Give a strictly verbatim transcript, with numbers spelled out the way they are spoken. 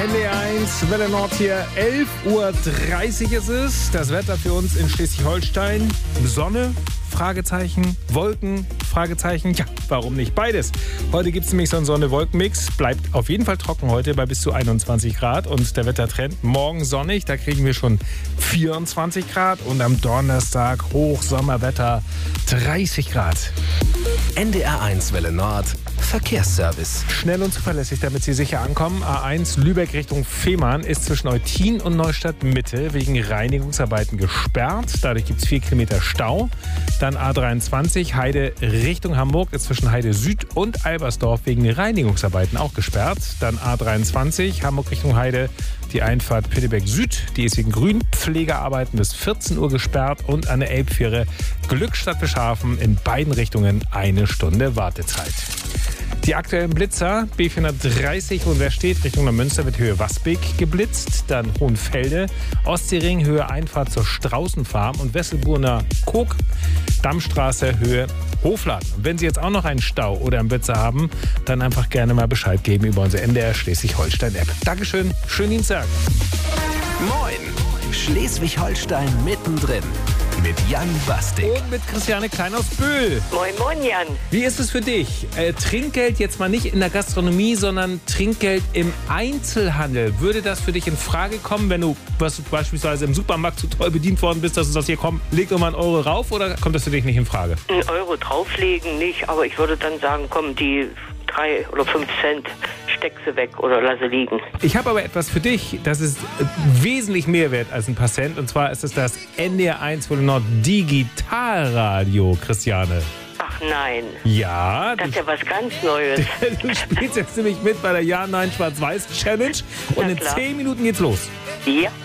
N D R eins, Welle Nord hier, elf Uhr dreißig ist es. Das Wetter für uns in Schleswig-Holstein. Sonne, Fragezeichen, Wolken, Fragezeichen. Ja, warum nicht beides? Heute gibt es nämlich so einen Sonne-Wolken-Mix. Bleibt auf jeden Fall trocken heute bei bis zu einundzwanzig Grad. Und der Wettertrend morgen sonnig, da kriegen wir schon vierundzwanzig Grad. Und am Donnerstag Hochsommerwetter, dreißig Grad. N D R eins Welle Nord, Verkehrsservice. Schnell und zuverlässig, damit Sie sicher ankommen. A eins Lübeck Richtung Fehmarn ist zwischen Eutin und Neustadt Mitte wegen Reinigungsarbeiten gesperrt. Dadurch gibt es vier Kilometer Stau. Dann A dreiundzwanzig Heide Richtung Hamburg ist zwischen Heide Süd und Albersdorf wegen Reinigungsarbeiten auch gesperrt. Dann A dreiundzwanzig Hamburg Richtung Heide, die Einfahrt Pitteberg Süd, die ist wegen Grünpflegearbeiten bis vierzehn Uhr gesperrt. Und an der Elbfähre Glückstadt Bischhafen in beiden Richtungen eine Stunde Wartezeit. Die aktuellen Blitzer, B vierhundertdreißig und wer steht Richtung Neumünster wird Höhe Wasbeck geblitzt, dann Hohenfelde, Ostseering Höhe Einfahrt zur Straußenfarm und Wesselburner Kog, Dammstraße Höhe Hofladen. Und wenn Sie jetzt auch noch einen Stau oder einen Blitzer haben, dann einfach gerne mal Bescheid geben über unsere N D R Schleswig-Holstein-App. Dankeschön, schönen Dienstag. Moin, Schleswig-Holstein mittendrin. Mit Jan Bastik. Und mit Christiane Klein aus Böhl. Moin, moin, Jan. Wie ist es für dich? Äh, Trinkgeld jetzt mal nicht in der Gastronomie, sondern Trinkgeld im Einzelhandel. Würde das für dich in Frage kommen, wenn du was, beispielsweise im Supermarkt zu toll bedient worden bist, dass du sagst, hier komm, leg doch mal einen Euro rauf, oder kommt das für dich nicht in Frage? Einen Euro drauflegen nicht, aber ich würde dann sagen, komm, die drei oder fünf Cent steck sie weg oder lasse liegen. Ich habe aber etwas für dich, das ist wesentlich mehr wert als ein paar Cent. Und zwar ist es das N D R eins Welle Nord Digitalradio, Christiane. Ach nein. Ja. Das ist ja was ganz Neues. Du spielst jetzt nämlich mit bei der Ja-Nein-Schwarz-Weiß-Challenge und in zehn Minuten geht's los. Ja.